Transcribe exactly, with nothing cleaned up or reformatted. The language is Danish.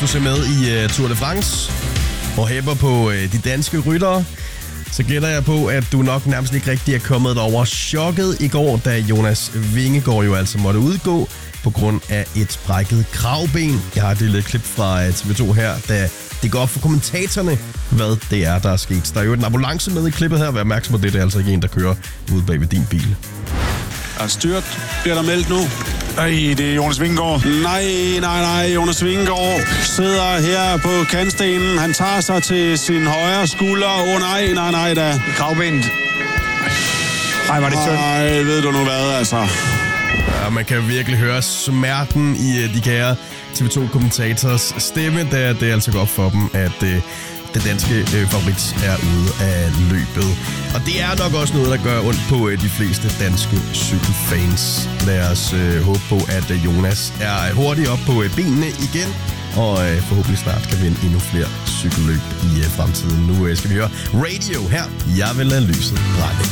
du ser med i uh, Tour de France og hæpper på uh, de danske ryttere, så gætter jeg på, at du nok nærmest ikke rigtig er kommet over chokket i går, da Jonas Vingegaard jo altså måtte udgå på grund af et brækket kravben. Jeg har et lille klip fra T V to her, da det går op for kommentatorerne, hvad det er, der er sket. Der er jo en ambulance med i klippet her. Vær opmærksom på det, det er altså ikke en, der kører ude bag ved din bil. Er styrt bliver der meldt nu. Ej, det er Jonas Vingegaard. Nej, nej, nej. Jonas Vingegaard sidder her på kantstenen. Han tager sig til sin højre skulder. Åh oh, nej, nej, nej da. Kravbenet. Ej, var det synd. Nej, ved du nu hvad, altså. Ja, man kan virkelig høre smerten i de kære T V to-kommentators stemme, da det altså går op for dem, at øh, den danske øh, favorit er ude af løbet. Og det er nok også noget, der gør ondt på øh, de fleste danske cykelfans. Lad os øh, håbe på, at øh, Jonas er hurtigt op på øh, benene igen, og øh, forhåbentlig snart kan vinde endnu flere cykelløb i øh, fremtiden. Nu øh, skal vi høre Radio her. Jeg vil lade lyset brænde.